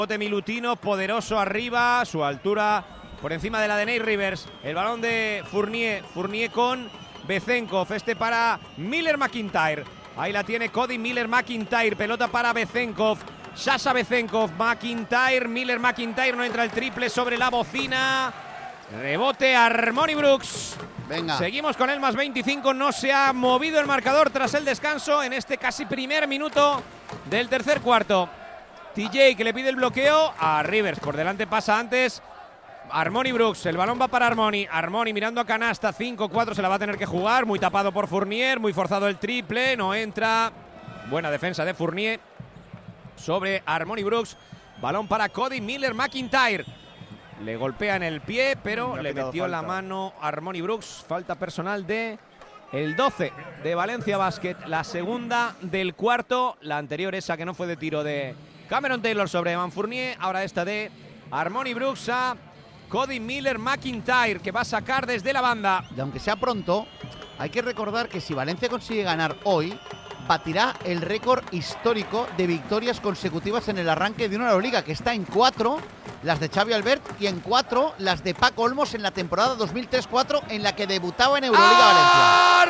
Milutinov, poderoso arriba, su altura por encima de la de Nate Rivers. El balón de Fournier con Vezenkov, para Miller-McIntyre. Ahí la tiene Cody Miller-McIntyre, pelota para Vezenkov. Sasha Vezenkov, McIntyre, Miller-McIntyre, no entra el triple sobre la bocina. Rebote Armoni Brooks. Venga. Seguimos con el más 25, no se ha movido el marcador tras el descanso en este casi primer minuto del tercer cuarto. TJ que le pide el bloqueo a Rivers, por delante pasa antes Armoni Brooks, el balón va para Armoni. Armoni mirando a canasta, 5-4 se la va a tener que jugar, muy tapado por Fournier, muy forzado el triple, no entra. Buena defensa de Fournier sobre Armoni Brooks. Balón para Cody Miller-McIntyre. Le golpea en el pie, pero le metió la mano Armoni Brooks. Falta personal de el 12 de Valencia Basket. La segunda del cuarto. La anterior, esa que no fue de tiro de Cameron Taylor sobre Evan Fournier. Ahora esta de Armoni Brooks a Cody Miller-McIntyre, que va a sacar desde la banda. Y aunque sea pronto, hay que recordar que si Valencia consigue ganar hoy, batirá el récord histórico de victorias consecutivas en el arranque de una Euroliga, que está en 4 las de Xavi Albert y en 4 las de Paco Olmos en la temporada 2003-4 en la que debutaba en Euroliga Valencia.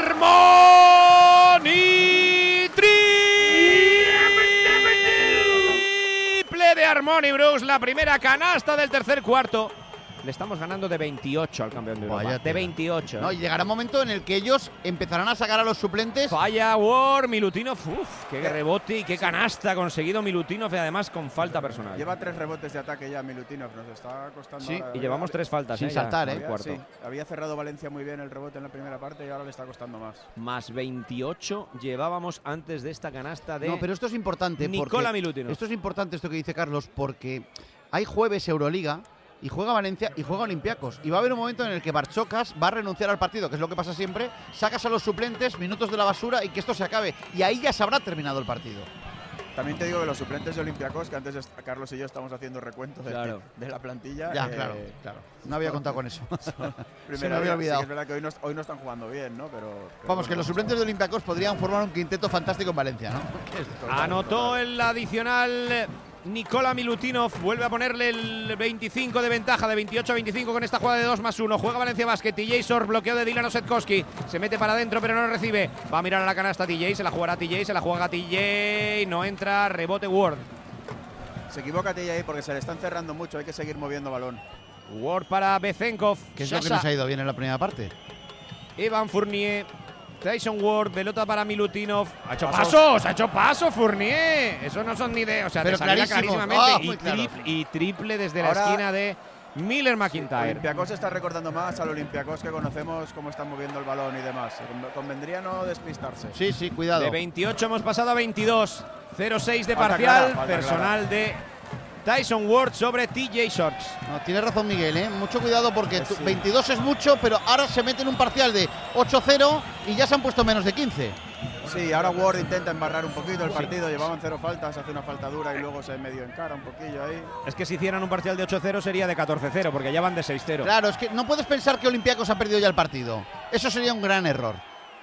Armoni triple de Armoni Brooks, la primera canasta del tercer cuarto. Le estamos ganando de 28 al campeón de Europa. De 28. No, y llegará un momento en el que ellos empezarán a sacar a los suplentes. Falla Ward, Milutinov. Uf, qué rebote y qué canasta ha conseguido Milutinov, y además con falta personal. Lleva 3 rebotes de ataque ya Milutinov. Nos está costando. Sí, ahora, y llevamos 3 faltas. Sin saltar, Sí, había cerrado Valencia muy bien el rebote en la primera parte y ahora le está costando más. Más 28 llevábamos antes de esta canasta de. No, pero esto es importante. Nikola Milutinov. Esto es importante, esto que dice Carlos, porque hay jueves Euroliga. Y juega Valencia y juega Olympiacos. Y va a haber un momento en el que Barchokas va a renunciar al partido, que es lo que pasa siempre. Sacas a los suplentes, minutos de la basura y que esto se acabe. Y ahí ya se habrá terminado el partido. También te digo que los suplentes de Olympiacos, que antes Carlos y yo estamos haciendo recuento de la plantilla. Ya, claro. No había contado con eso. Se me había olvidado. Sí, es verdad que hoy no están jugando bien, ¿no? Pero vamos, que los suplentes de Olympiacos podrían formar un quinteto fantástico en Valencia, ¿no? Anotó el adicional Nikola Milutinov, vuelve a ponerle el 25 de ventaja, de 28 a 25 con esta jugada de 2+1. Juega Valencia Basket, TJ Short, bloqueo de Dylan Osetkowski, se mete para adentro pero no recibe, va a mirar a la canasta TJ, se la jugará TJ, se la juega TJ, no entra, rebote Ward. Se equivoca TJ porque se le están cerrando mucho, hay que seguir moviendo balón. Ward para Vezenkov. ¿Qué es lo que nos ha ido bien en la primera parte? Evan Fournier, Tyson Ward, pelota para Milutinov. Ha hecho pasos Fournier. Eso no son ni de. O sea, pero te salía clarísimamente. Y triple desde la esquina de Miller-McIntyre. Olympiacos está recordando más al Olympiacos que conocemos cómo están moviendo el balón y demás. Convendría no despistarse. Sí, cuidado. De 28 hemos pasado a 22. 0-6 de parcial. Personal de Tyson Ward sobre TJ Shorts. No, tienes razón Miguel, ¿eh? Mucho cuidado porque 22 es mucho, pero ahora se mete en un parcial de 8-0 y ya se han puesto menos de 15. Sí, ahora Ward intenta embarrar un poquito el partido, llevaban 0 faltas, hace una falta dura y luego se medio encara un poquillo ahí. Es que si hicieran un parcial de 8-0 sería de 14-0, porque ya van de 6-0. Claro, es que no puedes pensar que Olympiacos ha perdido ya el partido. Eso sería un gran error.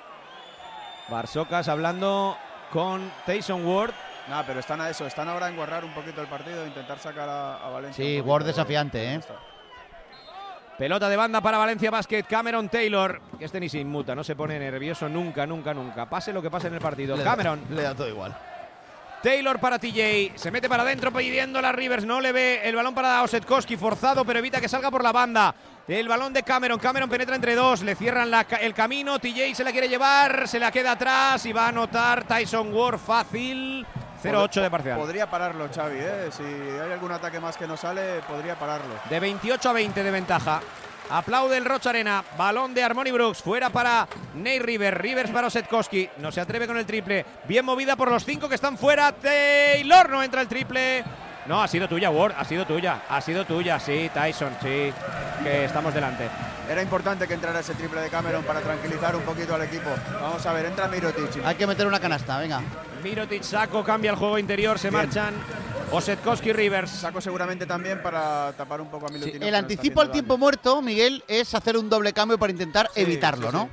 Barchokas hablando con Tyson Ward. Nada, pero están a eso, están ahora a enguarrar un poquito el partido, intentar sacar a Valencia. Sí, Ward desafiante, ¿eh? Pelota de banda para Valencia Basket, Cameron Taylor, que este ni se inmuta, no se pone nervioso nunca. Pase lo que pase en el partido. Cameron. Le da todo igual. Taylor para TJ, se mete para adentro pidiendo la Rivers, no le ve el balón para Osetkowski, forzado pero evita que salga por la banda. El balón de Cameron penetra entre dos, le cierran el camino, TJ se la quiere llevar, se la queda atrás y va a anotar Tyson Ward fácil. 0-8 de parcial. Podría pararlo, Xavi, ¿eh? Si hay algún ataque más que no sale, podría pararlo. De 28 a 20 de ventaja. Aplaude el Rocha Arena. Balón de Armoni Brooks. Fuera para Nate Rivers. Rivers para Osetkowski. No se atreve con el triple. Bien movida por los 5 que están fuera. Taylor no entra el triple. No, ha sido tuya, Ward. Ha sido tuya. Sí, Tyson. Sí, que estamos delante. Era importante que entrara ese triple de Cameron para tranquilizar un poquito al equipo. Vamos a ver, entra Mirotic. Hay que meter una canasta, venga. Mirotic, Saco, cambia el juego interior. Se marchan Osetkowski, Rivers. Saco seguramente también para tapar un poco a Milutinov. Sí, el anticipo al tiempo muerto, Miguel, es hacer un doble cambio para intentar evitarlo, ¿no?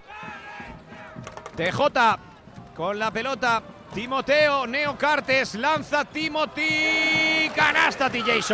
TJ con la pelota. Timoteo Neo Cartes lanza Timothy Canasta TJ